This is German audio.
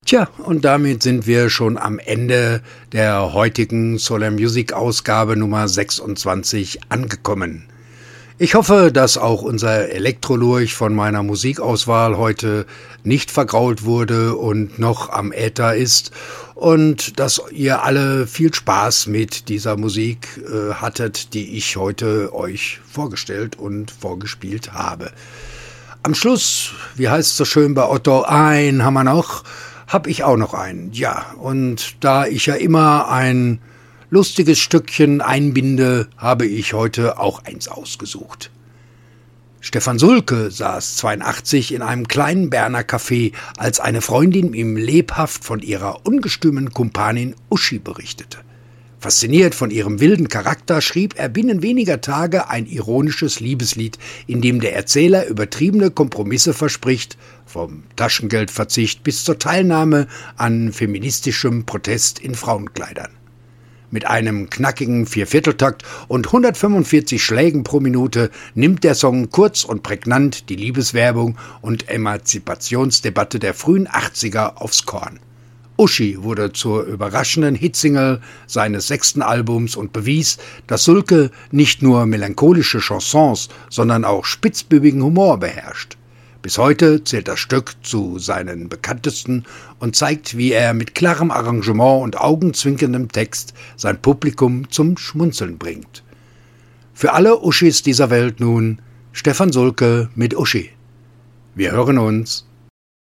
Tja, und damit sind wir schon am Ende der heutigen Solar Music Ausgabe Nummer 26 angekommen. Ich hoffe, dass auch unser Elektrolurch von meiner Musikauswahl heute nicht vergrault wurde und noch am Äther ist und dass ihr alle viel Spaß mit dieser Musik hattet, die ich heute euch vorgestellt und vorgespielt habe. Am Schluss, wie heißt es so schön bei Otto, einen haben wir noch, habe ich auch noch einen. Ja, und da ich ja immer ein lustiges Stückchen einbinde, habe ich heute auch eins ausgesucht. Stefan Sulke saß 82 in einem kleinen Berner Café, als eine Freundin ihm lebhaft von ihrer ungestümen Kumpanin Uschi berichtete. Fasziniert von ihrem wilden Charakter schrieb er binnen weniger Tage ein ironisches Liebeslied, in dem der Erzähler übertriebene Kompromisse verspricht, vom Taschengeldverzicht bis zur Teilnahme an feministischem Protest in Frauenkleidern. Mit einem knackigen Viervierteltakt und 145 Schlägen pro Minute nimmt der Song kurz und prägnant die Liebeswerbung und Emanzipationsdebatte der frühen 80er aufs Korn. Uschi wurde zur überraschenden Hitsingle seines 6. Albums und bewies, dass Sulke nicht nur melancholische Chansons, sondern auch spitzbübigen Humor beherrscht. Bis heute zählt das Stück zu seinen bekanntesten und zeigt, wie er mit klarem Arrangement und augenzwinkerndem Text sein Publikum zum Schmunzeln bringt. Für alle Uschis dieser Welt nun Stefan Sulke mit Uschi. Wir hören uns.